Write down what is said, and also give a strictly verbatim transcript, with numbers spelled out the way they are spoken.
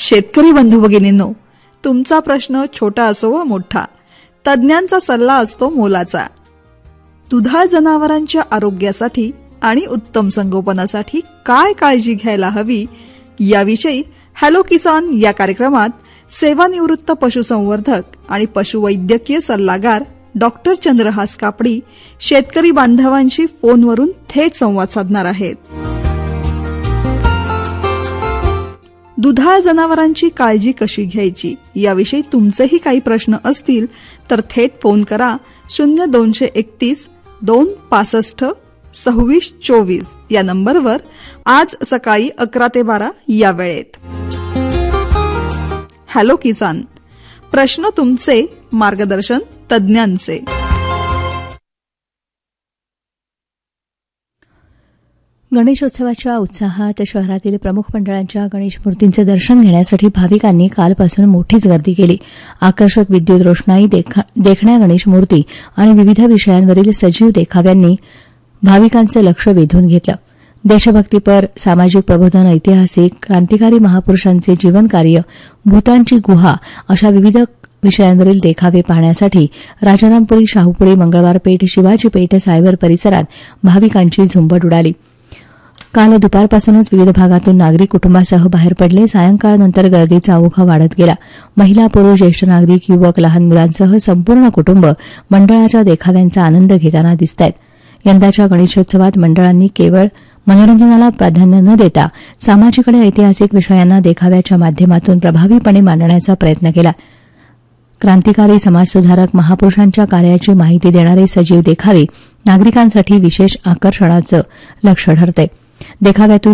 शेतकरी बंधू भगिनींनो, तुमचा प्रश्न छोटा असो वा मोठा, तज्ज्ञांचा सल्ला असतो मोलाचा. दुधाळ जनावरांच्या आरोग्यासाठी आणि उत्तम संगोपनासाठी काय काळजी घ्यायला हवी याविषयी हॅलो किसान या कार्यक्रमात सेवानिवृत्त पशुसंवर्धक आणि पशुवैद्यकीय सल्लागार डॉक्टर चंद्रहास कापडी शेतकरी बांधवांशी फोनवरून थेट संवाद साधणार आहेत. दुधाळ जनावरांची काळजी कशी घ्यायची याविषयी तुमचेही काही प्रश्न असतील तर थेट फोन करा शून्य दोनशे एकतीस दोन पासष्ट सव्वीस चोवीस या नंबरवर आज सकाळी अकरा ते बारा या वेळेत. हॅलो किसान, प्रश्न तुमचे, मार्गदर्शन तज्ज्ञांचे. गणेशोत्सवाच्या उत्साहात शहरातील प्रमुख मंडळांच्या गणेश मूर्तींचे दर्शन घेण्यासाठी भाविकांनी कालपासून मोठीच गर्दी केली. आकर्षक विद्युत रोषणाई, देखण्या गणेश मूर्ती आणि विविध विषयांवरील सजीव देखाव्यांनी भाविकांचे लक्ष वेधून घेतलं. देशभक्तीपर, सामाजिक प्रबोधन, ऐतिहासिक, क्रांतिकारी महापुरुषांचे जीवनकार्य, भूतांची गुहा अशा विविध विषयांवरील देखावे पाहण्यासाठी राजारामपुरी, शाहूपुरी, मंगळवार पेठ, शिवाजी पेठ, सायबर परिसरात भाविकांची झुंबड उडाली. काल दुपारपासूनच विविध भागातून नागरिक कुटुंबासह बाहेर पडले. सायंकाळनंतर गर्दीचा ओघ वाढत गेला. महिला, पुरुष, ज्येष्ठ नागरिक, युवक, लहान मुलांसह संपूर्ण कुटुंब मंडळाच्या देखाव्यांचा आनंद घेताना दिसतायत. यंदाच्या गणेशोत्सवात मंडळांनी केवळ मनोरंजनाला प्राधान्य न देता सामाजिक आणि ऐतिहासिक विषयांना देखाव्याच्या माध्यमातून प्रभावीपणे मांडण्याचा प्रयत्न केला. क्रांतिकारी, समाजसुधारक, महापुरुषांच्या कार्याची माहिती देणारे सजीव देखावे नागरिकांसाठी विशेष आकर्षणाचं लक्ष्य ठरते. देखाव्यातून